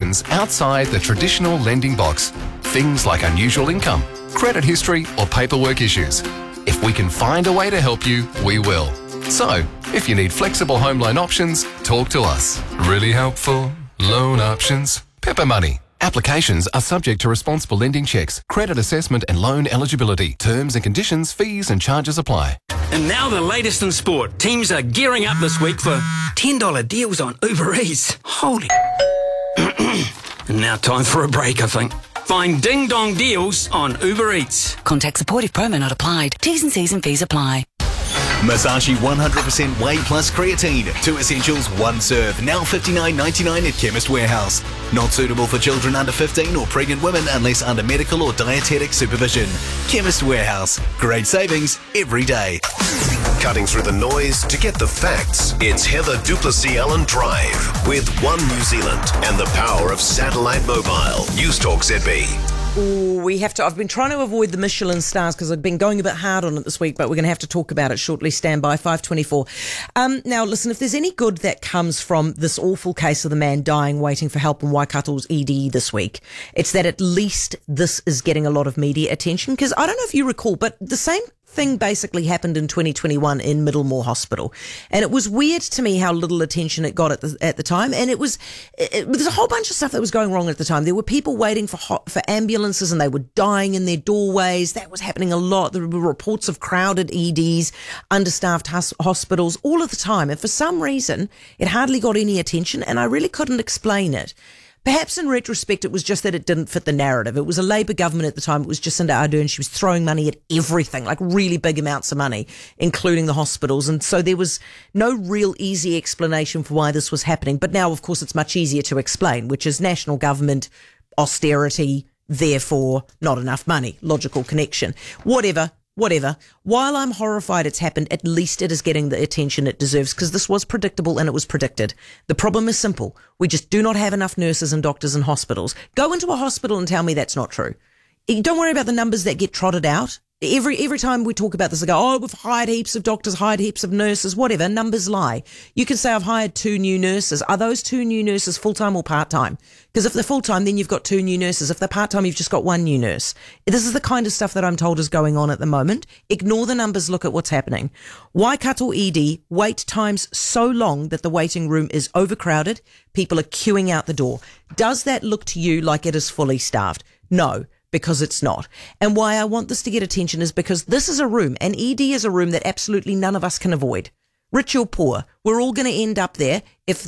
questions outside the traditional lending box. Things like unusual income, credit history, or paperwork issues. If we can find a way to help you, we will. So, if you need flexible home loan options, talk to us. Really helpful loan options. Pepper Money. Applications are subject to responsible lending checks, credit assessment and loan eligibility. Terms and conditions, fees and charges apply. And now the latest in sport. Teams are gearing up this week for $10 deals on Uber Eats. Holy. And now time for a break, I think. Find Ding Dong deals on Uber Eats. Contact support if promo not applied. T's and C's and fees apply. Masashi 100% Whey Plus Creatine. 2 essentials, 1 serve. Now $59.99 at Chemist Warehouse. Not suitable for children under 15 or pregnant women unless under medical or dietetic supervision. Chemist Warehouse. Great savings every day. Cutting through the noise to get the facts. It's Heather Duplessis-Allen Drive with One New Zealand and the power of satellite mobile. News Talk ZB. Ooh, I've been trying to avoid the Michelin stars because I've been going a bit hard on it this week, but we're going to have to talk about it shortly. Stand by, 5:24. Now, listen, if there's any good that comes from this awful case of the man dying waiting for help in Waikato's ED this week, it's that at least this is getting a lot of media attention. Because I don't know if you recall, but the same thing basically happened in 2021 in Middlemore Hospital, and it was weird to me how little attention it got at the time. And there's a whole bunch of stuff that was going wrong at the time. There were people waiting for ambulances, and they were dying in their doorways. That was happening a lot. There were reports of crowded EDs, understaffed hospitals, all of the time. And for some reason, it hardly got any attention, and I really couldn't explain it. Perhaps in retrospect, it was just that it didn't fit the narrative. It was a Labour government at the time. It was Jacinda Ardern. She was throwing money at everything, like really big amounts of money, including the hospitals. And so there was no real easy explanation for why this was happening. But now, of course, it's much easier to explain, which is national government, austerity, therefore not enough money. Logical connection. Whatever. While I'm horrified it's happened, at least it is getting the attention it deserves, because this was predictable and it was predicted. The problem is simple. We just do not have enough nurses and doctors in hospitals. Go into a hospital and tell me that's not true. Don't worry about the numbers that get trotted out. Every time we talk about this, I go, we've hired heaps of doctors, hired heaps of nurses, whatever. Numbers lie. You can say I've hired 2 new nurses. Are those 2 new nurses full-time or part-time? Because if they're full-time, then you've got 2 new nurses. If they're part-time, you've just got 1 new nurse. This is the kind of stuff that I'm told is going on at the moment. Ignore the numbers, look at what's happening. Waikato ED, wait times so long that the waiting room is overcrowded. People are queuing out the door. Does that look to you like it is fully staffed? No. Because it's not. And why I want this to get attention is because this is a room, and ED is a room that absolutely none of us can avoid. Rich or poor, we're all going to end up there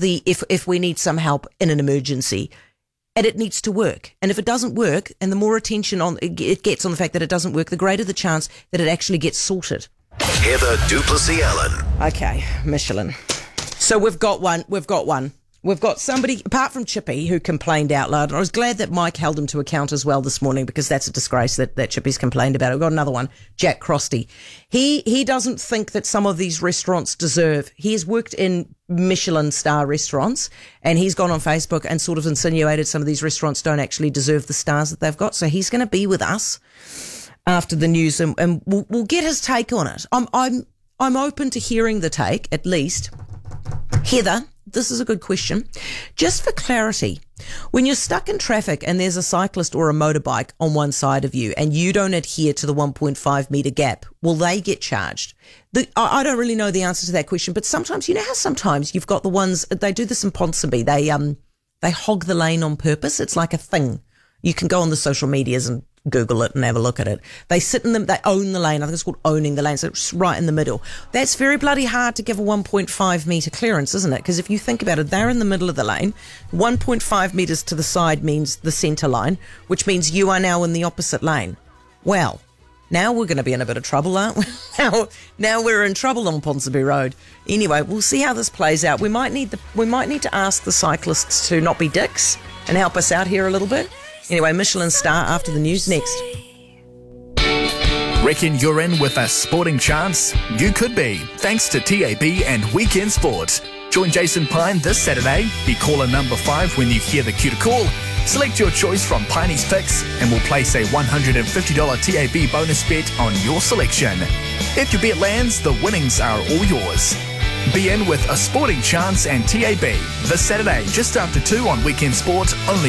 if we need some help in an emergency. And it needs to work. And if it doesn't work, and the more attention it gets on the fact that it doesn't work, the greater the chance that it actually gets sorted. Heather Duplessis-Allen. Okay, Michelin. So we've got one. We've got somebody, apart from Chippy, who complained out loud. And I was glad that Mike held him to account as well this morning, because that's a disgrace that Chippy's complained about it. We've got another one, Jack Crosty. He doesn't think that some of these restaurants deserve. He has worked in Michelin star restaurants, and he's gone on Facebook and sort of insinuated some of these restaurants don't actually deserve the stars that they've got. So he's going to be with us after the news, and we'll get his take on it. I'm open to hearing the take, at least. Heather, this is a good question. Just for clarity, when you're stuck in traffic and there's a cyclist or a motorbike on one side of you and you don't adhere to the 1.5 metre gap, will they get charged? I don't really know the answer to that question, but sometimes, you know how sometimes you've got the ones, they do this in Ponsonby, they hog the lane on purpose. It's like a thing. You can go on the social medias and Google it and have a look at it. They sit in them, they own the lane. I think it's called owning the lane. So it's right in the middle. That's very bloody hard to give a 1.5 metre clearance, isn't it? Because if you think about it, they're in the middle of the lane. 1.5 metres to the side means the centre line, which means you are now in the opposite lane. Well, now we're going to be in a bit of trouble, aren't we? Now we're in trouble on Ponsonby Road. Anyway, we'll see how this plays out. We might need to ask the cyclists to not be dicks and help us out here a little bit. Anyway, Michelin star after the news next. Reckon you're in with a sporting chance? You could be, thanks to TAB and Weekend Sport. Join Jason Pine this Saturday. Be caller number 5 when you hear the cue to call. Select your choice from Piney's picks and we'll place a $150 TAB bonus bet on your selection. If your bet lands, the winnings are all yours. Be in with a sporting chance and TAB this Saturday just after 2 on Weekend Sport, only